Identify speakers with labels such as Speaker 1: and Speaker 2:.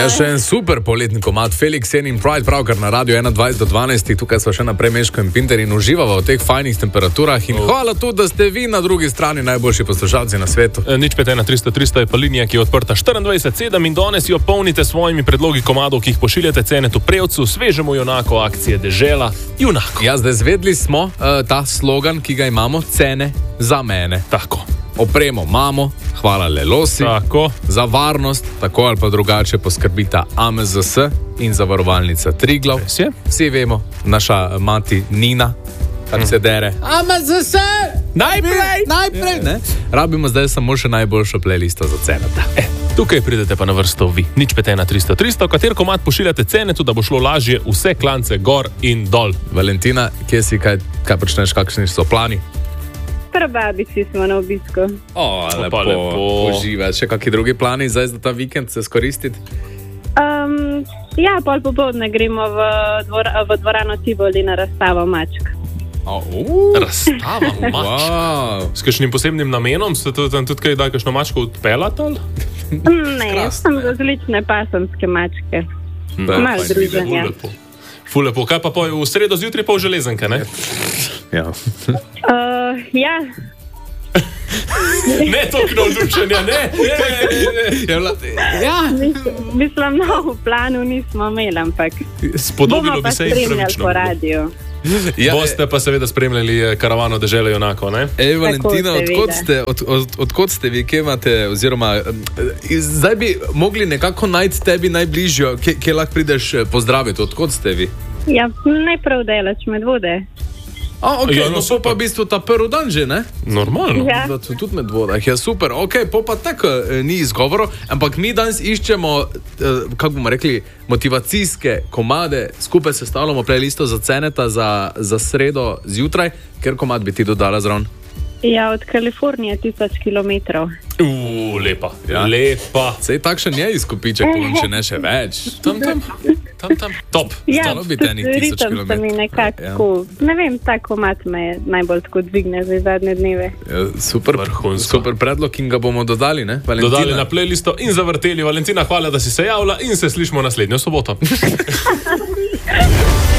Speaker 1: Ja, še en super poletni komad, Felix Jen in Pride, pravkar na radio 21:12, tukaj smo še naprej Meško in Pinter in uživamo v teh fajnih temperaturah in hvala tudi, da ste vi na drugi strani najboljši poslušalci na svetu.
Speaker 2: Nič 51300 je pa linija, ki je odprta 24/7 in danes jo polnite s svojimi predlogi komadov, ki jih pošiljate Cenetu Prevcu, svežemu junaku akcije Dežela, junako.
Speaker 1: Ja, zdaj zvedli smo ta slogan, ki ga imamo, cene za mene.
Speaker 2: Tako.
Speaker 1: Opremo imamo, hvala Lelosi.
Speaker 2: Tako.
Speaker 1: Za varnost, tako ali pa drugače, poskrbita AMZS in zavarovalnica Triglav. Vsi vemo, naša mati Nina, tako se dere. AMZS! Najprej! Ne? Rabimo zdaj samo še najboljšo playlisto za Ceneta.
Speaker 2: Tukaj pridete pa na vrsto vi. Nič 51300, kater komad pošiljate Cenetu, da bo šlo lažje vse klance gor in dol.
Speaker 1: Valentina, kje si, kaj počneš, kakšni so plani?
Speaker 3: Pri babici smo na obisku.
Speaker 1: Lepo. Uživaj. Še kakšni drugi plani zdaj za ta vikend se skoristiti?
Speaker 3: Ja, pol popoldne gremo v dvorano Tivoli na razstavo mačk.
Speaker 2: Razstava mačk? Wow. S kakšnim posebnim namenom? Ste tam tudi kaj, da kakšno mačko odpeljate?
Speaker 3: Ne, sem različne pasemske mačke. Malo druženja.
Speaker 2: Ful lepo. Kaj pa v sredo zjutraj pa v železenke, ne?
Speaker 1: Ja.
Speaker 3: Ja.
Speaker 2: Ne toliko navdušenja, ne?
Speaker 1: Ja.
Speaker 3: Mislim, v planu nismo imeli, ampak
Speaker 2: spodobilo bi se jim pravično.
Speaker 3: Po radiju.
Speaker 1: Ja,
Speaker 2: boste pa seveda spremljali karavano Dežele junako, ne?
Speaker 1: Valentina, odkot ste vi, kje imate, oziroma zdaj bi mogli nekako najti tebi najbližjo, kje lahko prideš pozdraviti, odkot ste vi?
Speaker 3: Ja, najprav delač Medvode.
Speaker 1: Okay, no so pa v bistvu ta prvi dan že, ne?
Speaker 2: Normalno.
Speaker 3: Ja.
Speaker 1: Tudi Medvodah, ja super, pa tako ni izgovorov, ampak mi danes iščemo, kako bomo rekli, motivacijske komade, skupaj sestavljamo playlisto za Ceneta za sredo zjutraj, ker komad bi ti dodala zraven?
Speaker 3: Ja, od Kalifornije 1000 kilometrov.
Speaker 2: Lepa,
Speaker 1: ja.
Speaker 2: Lepa.
Speaker 1: Sej takšen je izkupiček, če ne še več. Tam. Top.
Speaker 3: Ja,
Speaker 1: tudi
Speaker 3: ritem se mi nekako, ne vem, tako mat me najbolj tako dvigne za zadnje dneve.
Speaker 1: Ja, super predlog in ga bomo dodali, ne? Valentina.
Speaker 2: Dodali na playlisto in zavrteli. Valentina, hvala, da si se javila in se slišimo naslednjo soboto.